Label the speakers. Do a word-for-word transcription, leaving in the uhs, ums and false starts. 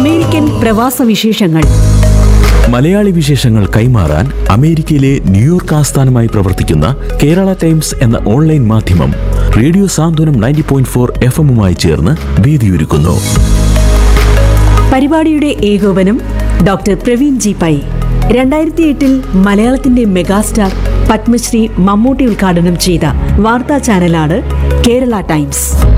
Speaker 1: American പ്രവാസ വിശേഷങ്ങൾ.
Speaker 2: മലയാളി വിശേഷങ്ങൾ കൈമാറാൻ അമേരിക്കയിലെ ന്യൂയോർക്ക് ആസ്ഥാനമായി പ്രവർത്തിക്കുന്ന കേരള ടൈംസ് എന്ന ഓൺലൈൻ മാധ്യമം റേഡിയോ സാന്ത്വനം നയൻറ്റി പോയിന്റ് ഫോർ എഫ് എമ്മുമായി ചേർന്ന് വേദിയൊരുക്കുന്നു.
Speaker 1: പരിപാടിയുടെ ഏകോപനം ഡോക്ടർ പ്രവീൺ ജി പൈ. രണ്ടായിരത്തി എട്ടിൽ മലയാളത്തിന്റെ മെഗാസ്റ്റാർ പത്മശ്രീ മമ്മൂട്ടി ഉദ്ഘാടനം ചെയ്ത വാർത്താ ചാനലാണ് കേരള ടൈംസ്.